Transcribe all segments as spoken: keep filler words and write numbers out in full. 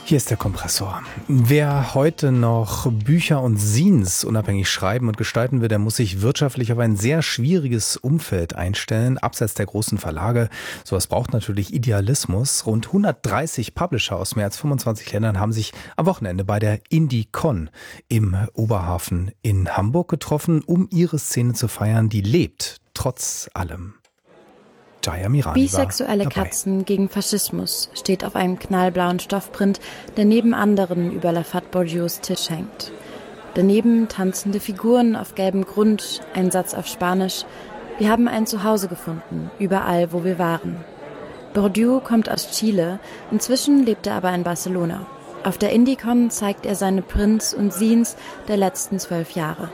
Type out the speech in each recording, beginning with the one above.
Hier ist der Kompressor. Wer heute noch Bücher und Zines unabhängig schreiben und gestalten will, der muss sich wirtschaftlich auf ein sehr schwieriges Umfeld einstellen, abseits der großen Verlage. Sowas braucht natürlich Idealismus. Rund hundertdreißig Publisher aus mehr als fünfundzwanzig Ländern haben sich am Wochenende bei der IndieCon im Oberhafen in Hamburg getroffen, um ihre Szene zu feiern, die lebt, trotz allem. Bisexuelle Katzen gegen Faschismus steht auf einem knallblauen Stoffprint, der neben anderen über Lafate Bourdieu's Tisch hängt. Daneben tanzende Figuren auf gelbem Grund, ein Satz auf Spanisch. Wir haben ein Zuhause gefunden, überall, wo wir waren. Bourdieu kommt aus Chile, inzwischen lebt er aber in Barcelona. Auf der IndieCon zeigt er seine Prints und Zines der letzten zwölf Jahre.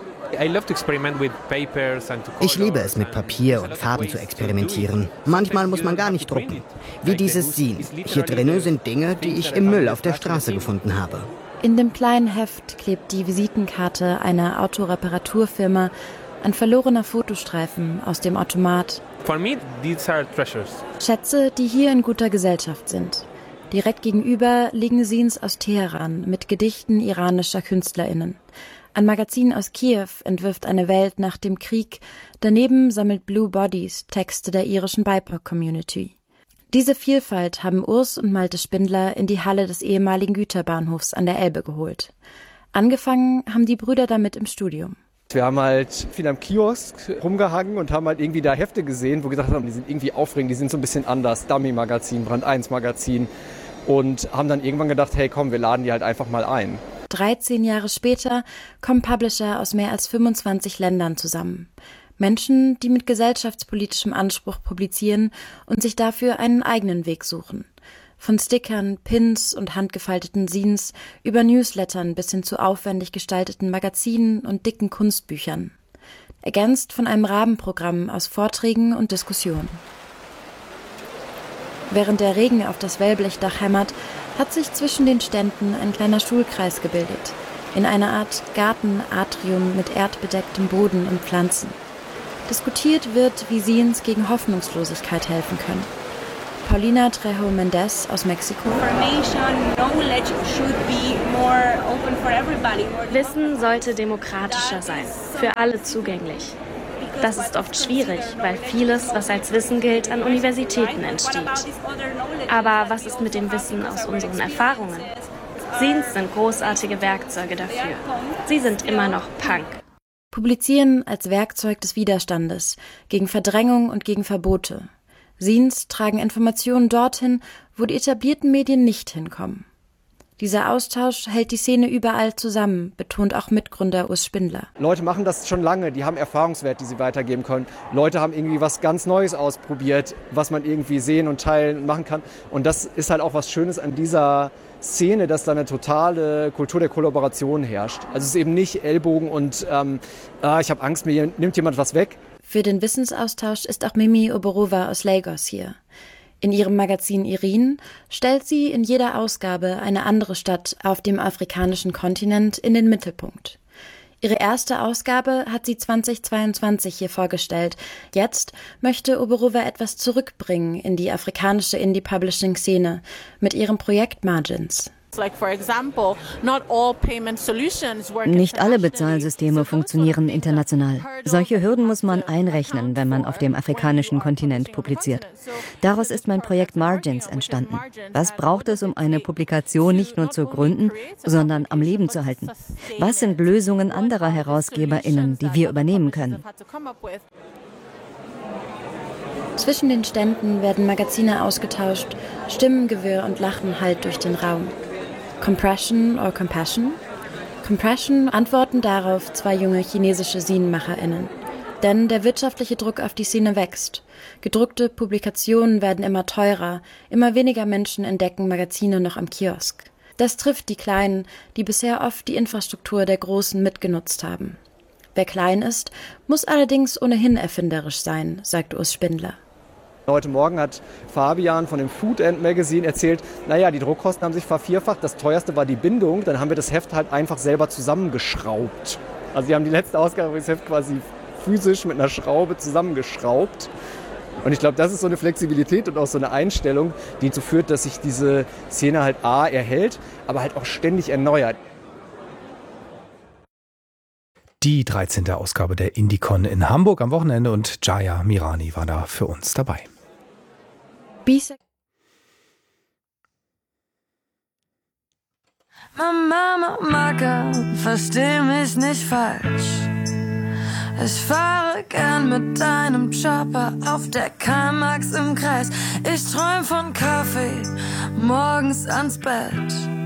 Ich liebe es, mit Papier und Farben zu experimentieren. Manchmal muss man gar nicht drucken. Wie dieses Zine. Hier drinnen sind Dinge, die ich im Müll auf der Straße gefunden habe. In dem kleinen Heft klebt die Visitenkarte einer Autoreparaturfirma, ein verlorener Fotostreifen aus dem Automat. Schätze, die hier in guter Gesellschaft sind. Direkt gegenüber liegen Zines aus Teheran mit Gedichten iranischer KünstlerInnen. Ein Magazin aus Kiew entwirft eine Welt nach dem Krieg. Daneben sammelt Blue Bodies Texte der irischen B I P O C-Community. Diese Vielfalt haben Urs und Malte Spindler in die Halle des ehemaligen Güterbahnhofs an der Elbe geholt. Angefangen haben die Brüder damit im Studium. Wir haben halt viel am Kiosk rumgehangen und haben halt irgendwie da Hefte gesehen, wo wir gesagt haben, die sind irgendwie aufregend, die sind so ein bisschen anders. Dummy-Magazin, Brand eins Magazin. Und haben dann irgendwann gedacht, hey komm, wir laden die halt einfach mal ein. dreizehn Jahre später kommen Publisher aus mehr als fünfundzwanzig Ländern zusammen. Menschen, die mit gesellschaftspolitischem Anspruch publizieren und sich dafür einen eigenen Weg suchen. Von Stickern, Pins und handgefalteten Zines über Newslettern bis hin zu aufwendig gestalteten Magazinen und dicken Kunstbüchern. Ergänzt von einem Rahmenprogramm aus Vorträgen und Diskussionen. Während der Regen auf das Wellblechdach hämmert, hat sich zwischen den Ständen ein kleiner Schulkreis gebildet. In einer Art Gartenatrium mit erdbedecktem Boden und Pflanzen. Diskutiert wird, wie Zines gegen Hoffnungslosigkeit helfen können. Paulina Trejo Mendez aus Mexiko. Wissen sollte demokratischer sein, für alle zugänglich. Das ist oft schwierig, weil vieles, was als Wissen gilt, an Universitäten entsteht. Aber was ist mit dem Wissen aus unseren Erfahrungen? Zines sind großartige Werkzeuge dafür. Sie sind immer noch Punk. Publizieren als Werkzeug des Widerstandes, gegen Verdrängung und gegen Verbote. Zines tragen Informationen dorthin, wo die etablierten Medien nicht hinkommen. Dieser Austausch hält die Szene überall zusammen, betont auch Mitgründer Urs Spindler. Leute machen das schon lange, die haben Erfahrungswert, die sie weitergeben können. Leute haben irgendwie was ganz Neues ausprobiert, was man irgendwie sehen und teilen und machen kann. Und das ist halt auch was Schönes an dieser Szene, dass da eine totale Kultur der Kollaboration herrscht. Also es ist eben nicht Ellbogen und ähm, ah, ich habe Angst, mir nimmt jemand was weg. Für den Wissensaustausch ist auch Mimi Oborova aus Lagos hier. In ihrem Magazin Irin stellt sie in jeder Ausgabe eine andere Stadt auf dem afrikanischen Kontinent in den Mittelpunkt. Ihre erste Ausgabe hat sie zweitausendzweiundzwanzig hier vorgestellt. Jetzt möchte Oborova etwas zurückbringen in die afrikanische Indie-Publishing-Szene mit ihrem Projekt Margins. Nicht alle Bezahlsysteme funktionieren international. Solche Hürden muss man einrechnen, wenn man auf dem afrikanischen Kontinent publiziert. Daraus ist mein Projekt Margins entstanden. Was braucht es, um eine Publikation nicht nur zu gründen, sondern am Leben zu halten? Was sind Lösungen anderer HerausgeberInnen, die wir übernehmen können? Zwischen den Ständen werden Magazine ausgetauscht, Stimmengewirr und Lachen hallt durch den Raum. Compression or Compassion? Compression antworten darauf zwei junge chinesische Zine-MacherInnen. Denn der wirtschaftliche Druck auf die Szene wächst. Gedruckte Publikationen werden immer teurer, immer weniger Menschen entdecken Magazine noch am Kiosk. Das trifft die Kleinen, die bisher oft die Infrastruktur der Großen mitgenutzt haben. Wer klein ist, muss allerdings ohnehin erfinderisch sein, sagt Urs Spindler. Heute Morgen hat Fabian von dem Food End Magazine erzählt, naja, die Druckkosten haben sich vervierfacht, das teuerste war die Bindung, dann haben wir das Heft halt einfach selber zusammengeschraubt. Also sie haben die letzte Ausgabe des Heft quasi physisch mit einer Schraube zusammengeschraubt. Und ich glaube, das ist so eine Flexibilität und auch so eine Einstellung, die dazu führt, dass sich diese Szene halt A erhält, aber halt auch ständig erneuert. Die dreizehnte Ausgabe der Indicon in Hamburg am Wochenende und Jaya Mirani war da für uns dabei. Mama, Mama, versteh mich nicht falsch. Ich fahre gern mit deinem Chopper auf der Karl-Marx im Kreis. Ich träum von Kaffee morgens ans Bett.